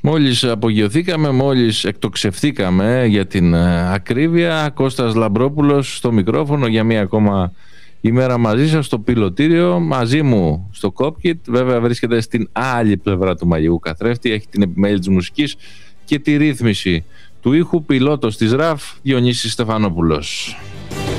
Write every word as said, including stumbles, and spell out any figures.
Μόλις απογειωθήκαμε, μόλις εκτοξευθήκαμε για την ακρίβεια. Κώστας Λαμπρόπουλος στο μικρόφωνο για μία ακόμα ημέρα μαζί σας στο πιλωτήριο. Μαζί μου στο cockpit, βέβαια βρίσκεται στην άλλη πλευρά του μαγικού καθρέφτη. Έχει την επιμέλεια της μουσικής και τη ρύθμιση του ήχου. Πιλότος της ΡΑΦ, Διονύσης Στεφανόπουλος.